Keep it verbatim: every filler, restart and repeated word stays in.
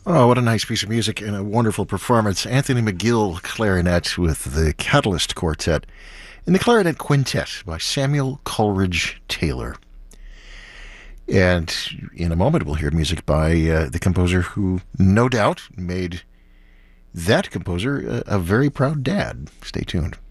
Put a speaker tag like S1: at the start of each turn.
S1: Oh, what a nice piece of music and a wonderful performance. Anthony McGill, clarinet with the Catalyst Quartet and the Clarinet Quintet by Samuel Coleridge Taylor. And in a moment, we'll hear music by uh, the composer who, no doubt, made that composer a, a very proud dad. Stay tuned.